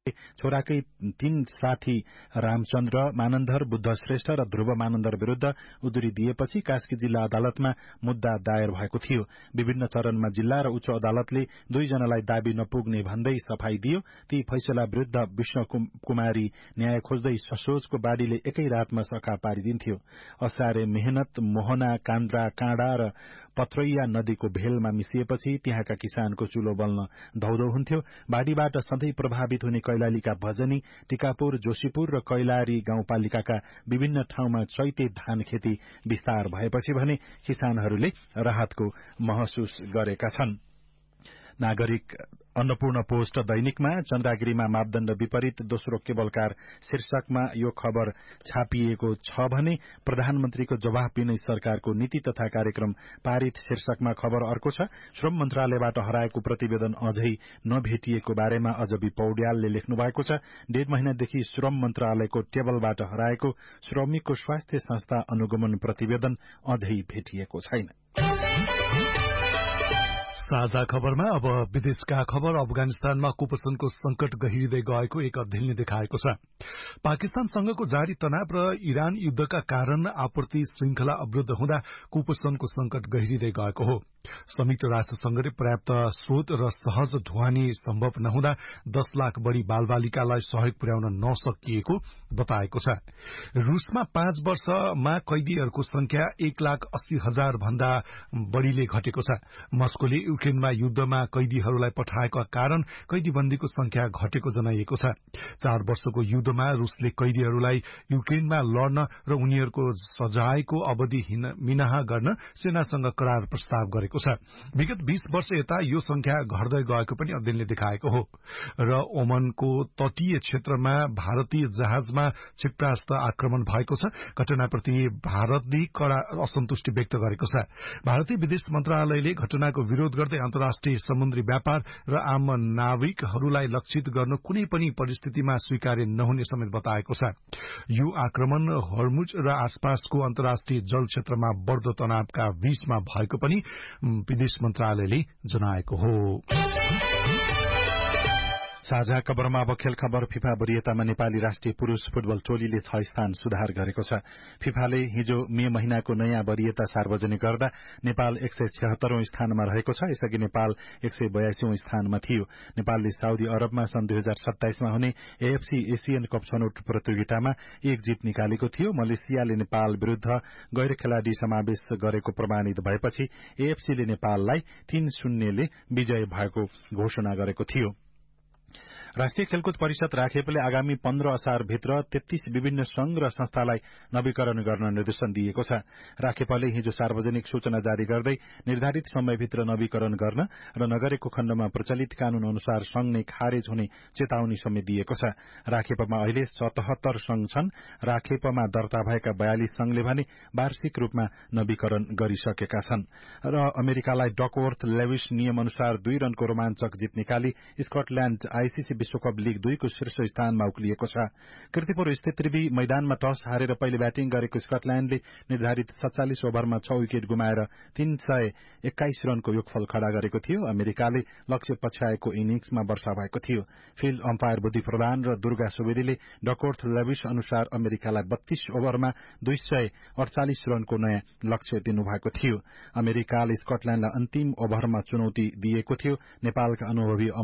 छोराकै 3 साथी रामचन्द्र मानन्धर, बुद्ध श्रेष्ठ र ध्रुव मानन्धर विरूद्ध उजुरी दिएपछि कास्की जिल्ला अदालतमा मुद्दा दायर भएको थियो। विभिन्न चरणमा जिल्ला र उच्च अदालतले 2 जनालाई दाबी नपुग्ने भन्दै सफाई दियो। ती फैसला विरूद्ध विष्णु कुमारी न्याय खोज्दै ससोजको बाढीले एकै रातमा सखा पारिदिन्थ्यो। असारे मेहनत मोहना कान्द्रा काँडा र पथरैया नदीको भेलमा मिसिएपछि त्यहाँका किसानको चुलो बल्न धौधौ हुन्थ्यो। बाढीबाट सधैँ प्रभावित हुने कैलालीका भजनी, टिकापुर, जोशीपुर र कैलारी गाउँपालिकाका विभिन्न ठाउँमा चैते धान खेती विस्तार भएपछि भने किसानहरूले राहतको महसुस गरेका छन्। नागरिक अन्नपूर्ण पोस्ट दैनिकमा चन्द्रगिरीमा मापदण्ड विपरीत दोस्रो केबलकार शीर्षकमा यो खबर छापिएको छ भने प्रधानमन्त्रीको जवाफ बिनै सरकारको नीति तथा कार्यक्रम पारित शीर्षकमा खबर अर्को छ। श्रम मन्त्रालयबाट हराएको प्रतिवेदन अझै नभेटिएको बारेमा अजबी पौड्यालले लेख्नु भएको छ। 1.5 महिनादेखि श्रम मन्त्रालयको टेबलबाट हराएको श्रमिकको स्वास्थ्य संस्था अनुगमन प्रतिवेदन अझै भेटिएको छैन। साझा खबरमा अब विदेशका खबर। अफगानिस्तानमा कुपोषणको संकट गहिरिँदै गएको एक अध्ययनले देखाएको छ। पाकिस्तानसँगको जारी तनाव र इरान युद्धका कारण आपूर्ति श्रृंखला अवरुद्ध हुँदा कुपोषणको संकट गहिरिँदै गएको हो। संयुक्त राष्ट्र संघले पर्याप्त स्रोत र सहज ढुवानी सम्भव नहुँदा 10 लाख बढ़ी बालबालिकालाई सहयोग पुर्याउन नसकिएको बताएको छ। रूसमा 5 वर्षमा कैदीहरूको संख्या 1,80,000 भन्दा बढ़ीले घटेको छ। मस्कोले युक्रेनमा युद्धमा कैदीहरूलाई पठाएका कारण कैदीबन्दीको संख्या घटेको जनाइएको छ। 4 वर्षको युद्धमा रूसले कैदीहरूलाई युक्रेनमा लड्न र उनीहरूको सजायको अवधि मिनाहा गर्न सेनासँग करार प्रस्ताव गरेको छ। विगत 20 वर्ष यता यो संख्या घट्दै गएको पनि अध्ययनले देखाएको हो। र ओमनको तटीय क्षेत्रमा भारतीय जहाजमा क्षिप्रास्त्र आक्रमण भएको छ। घटनाप्रति भारतले कड़ा असन्तुष्टि व्यक्त गरेको छ। भारतीय विदेश मन्त्रालयले घटनाको विरोध गर्दै अन्तर्राष्ट्रिय समुद्री व्यापार र आम नागरिकहरूलाई लक्षित गर्न कुनै पनि परिस्थितिमा स्वीकार्य नहुने समेत बताएको छ। यो आक्रमण हर्मुज र आसपासको अन्तर्राष्ट्रिय जल क्षेत्रमा बढ्दो तनावका बीचमा भएको पनि विदेश मन्त्रालयले जनाएको हो। साझा खबरमा अब खेल खबर। फिफा वरियतामा नेपाली राष्ट्रिय पुरूष फुटबल टोलीले 6 स्थान सुधार गरेको छ। फिफाले हिजो मे महिनाको नयाँ वरियता सार्वजनिक गर्दा नेपाल 176औं स्थानमा रहेको छ। यसअघि नेपाल 182औं स्थानमा थियो। नेपालले साउदी अरबमा सन् 2027 मा हुने एएफसी एशियन कप छनौट प्रतियोगितामा 1 जित निकालेको थियो। मलेसियाले नेपाल विरूद्ध गैर खेलाडी समावेश गरेको प्रमाणित भएपछि एएफसीले नेपाललाई 3-0 ले विजय भएको घोषणा गरेको थियो। राष्ट्रिय खेलकुद परिषद राखेपले आगामी 15 असार भित्र 33 विभिन्न संघ र संस्थालाई नवीकरण गर्न निर्देशन दिएको छ। राखेपले हिजो सार्वजनिक सूचना जारी गर्दै निर्धारित समयभित्र नवीकरण गर्न र नगरेको खण्डमा प्रचलित कानून अनुसार संघ नै खारेज हुने चेतावनी समेत दिएको छ। राखेपमा अहिले 77 संघ छन्। राखेपमा दर्ता भएका 42 संघले भने वार्षिक रूपमा नवीकरण गरिसकेका छन्। र अमेरिकालाई डकवर्थ लेविस नियम अनुसार 2 रनको रोमाञ्चक जित निकाली स्कटल्याण्ड आईसीसी विश्वकप लीग 2 को शीर्ष स्थानमा उक्लिएको छ। कीर्तिपुर स्थित त्रिवी मैदानमा टस हारेर पहिले ब्याटिङ गरेको स्कटल्याण्डले निर्धारित 47 ओभरमा 6 विकेट गुमाएर 321 रनको योगफल खड़ा गरेको थियो। अमेरिकाले लक्ष्य पछ्याएको इनिंग्समा वर्षा भएको थियो। फिल्ड अम्पायर बुद्धि प्रधान र दुर्गा सुवेदीले डकवर्थ लेविस अनुसार अमेरिकालाई 32 ओभरमा 248 रनको नयाँ लक्ष्य दिनुभएको थियो। अमेरिकाले स्कटल्याण्डलाई अन्तिम ओभरमा चुनौती दिएको थियो। नेपालका अनुभवी